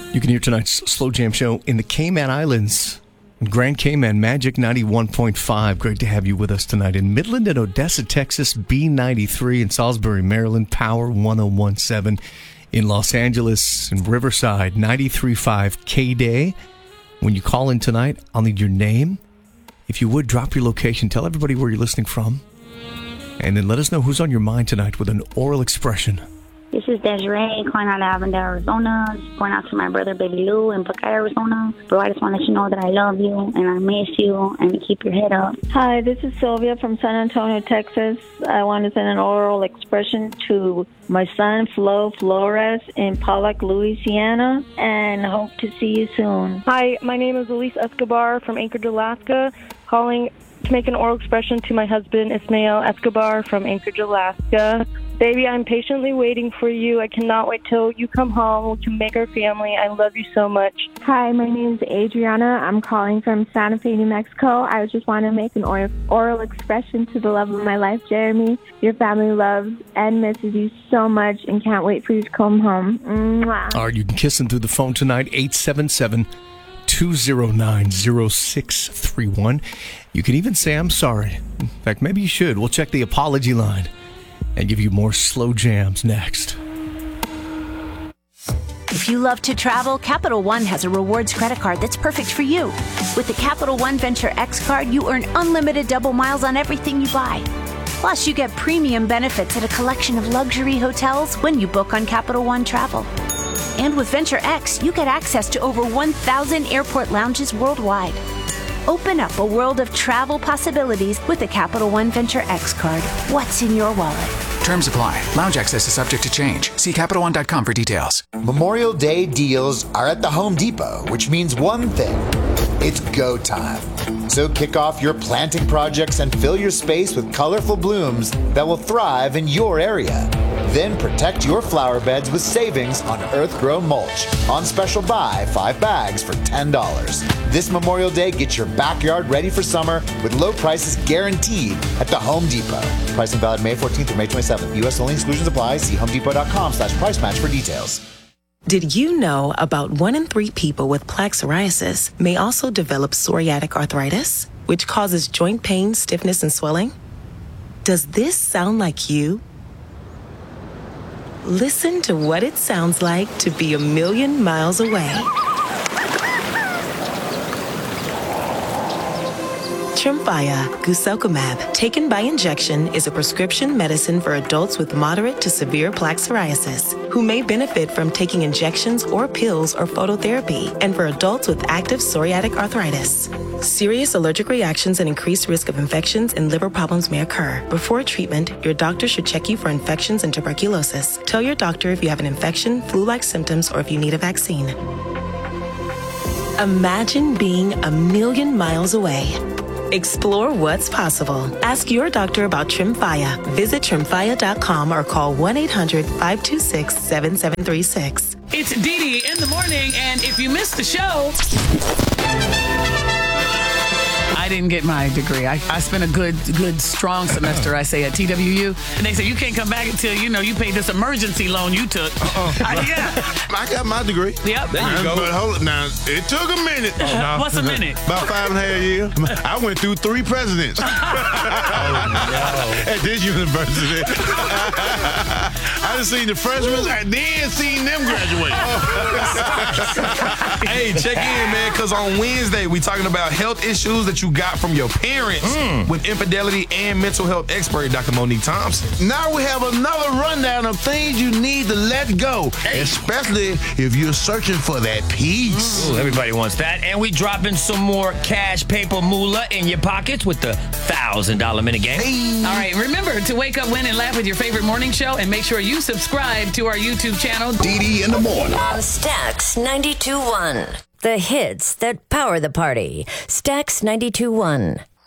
You can hear tonight's Slow Jam Show in the Cayman Islands. Grand Cayman, Magic 91.5. Great to have you with us tonight. In Midland and Odessa, Texas, B93. In Salisbury, Maryland, Power 101.7. In Los Angeles and Riverside, 93.5 K-Day. When you call in tonight, I'll need your name. If you would, drop your location. Tell everybody where you're listening from. And then let us know who's on your mind tonight with an oral expression. This is Desiree calling out of Avondale, Arizona. Just going out to my brother, Baby Lou, in Buckeye, Arizona. Bro, I just want to let you know that I love you and I miss you and keep your head up. Hi, this is Sylvia from San Antonio, Texas. I want to send an oral expression to my son, Flo Flores, in Pollock, Louisiana, and hope to see you soon. Hi, my name is Elise Escobar from Anchorage, Alaska, calling to make an oral expression to my husband, Ismael Escobar from Anchorage, Alaska. Baby, I'm patiently waiting for you. I cannot wait till you come home. We can make our family. I love you so much. Hi, my name is Adriana. I'm calling from Santa Fe, New Mexico. I just want to make an oral expression to the love of my life, Jeremy. Your family loves and misses you so much and can't wait for you to come home. Mwah. All right, you can kiss him through the phone tonight, 877-209-0631. You can even say, I'm sorry. In fact, maybe you should. We'll check the apology line and give you more slow jams next. If you love to travel, Capital One has a rewards credit card that's perfect for you. With the Capital One Venture X card, you earn unlimited double miles on everything you buy. Plus, you get premium benefits at a collection of luxury hotels when you book on Capital One Travel. And with Venture X, you get access to over 1,000 airport lounges worldwide. Open up a world of travel possibilities with the Capital One Venture X card. What's in your wallet? Terms apply. Lounge access is subject to change. See CapitalOne.com for details. Memorial Day deals are at the Home Depot, which means one thing. It's go time. So kick off your planting projects and fill your space with colorful blooms that will thrive in your area. Then protect your flower beds with savings on Earthgrow mulch. On special buy, 5 bags for $10. This Memorial Day, get your backyard ready for summer with low prices guaranteed at the Home Depot. Pricing valid May 14th through May 27th. U.S. only, exclusions apply. See homedepot.com/price match for details. Did you know about 1 in 3 people with plaque psoriasis may also develop psoriatic arthritis, which causes joint pain, stiffness, and swelling? Does this sound like you? Listen to what it sounds like to be a million miles away. Tremfya guselkumab, taken by injection, is a prescription medicine for adults with moderate to severe plaque psoriasis who may benefit from taking injections or pills or phototherapy, and for adults with active psoriatic arthritis. Serious allergic reactions and increased risk of infections and liver problems may occur. Before treatment, your doctor should check you for infections and tuberculosis. Tell your doctor if you have an infection, flu-like symptoms, or if you need a vaccine. Imagine being a million miles away. Explore what's possible. Ask your doctor about Tremfya. Visit Tremfya.com or call 1-800-526-7736. It's Dee Dee in the morning, and if you missed the show, I didn't get my degree. I spent a good strong semester, I say, at TWU. And they said, you can't come back until, you paid this emergency loan you took. Yeah. I got my degree. Yep. There you go. But hold it now. It took a minute. What's a minute? About 5.5 years. I went through 3 presidents. At this university. I done seen the freshmen and then seen them graduate. Hey, check in, man, because on Wednesday, we talking about health issues that you got from your parents with infidelity and mental health expert, Dr. Monique Thompson. Now we have another rundown of things you need to let go, especially if you're searching for that peace. Ooh, everybody wants that. And we dropping some more cash paper moolah in your pockets with the $1,000 minute game. Hey. All right, remember to wake up, win, and laugh with your favorite morning show, and make sure you subscribe to our YouTube channel, Dee Dee in the morning. On Stax 92.1. The hits that power the party. Stax 92.1.